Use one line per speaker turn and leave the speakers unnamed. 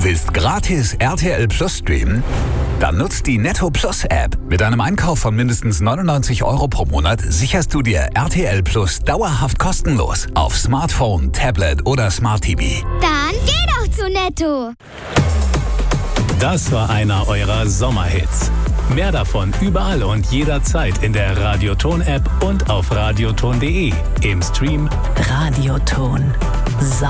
Willst gratis RTL Plus streamen? Dann nutzt die Netto Plus App. Mit einem Einkauf von mindestens 99 € pro Monat sicherst du dir RTL Plus dauerhaft kostenlos auf Smartphone, Tablet oder Smart TV.
Dann geh doch zu Netto.
Das war einer eurer Sommerhits. Mehr davon überall und jederzeit in der Radioton-App und auf radioton.de. Im Stream
Radioton.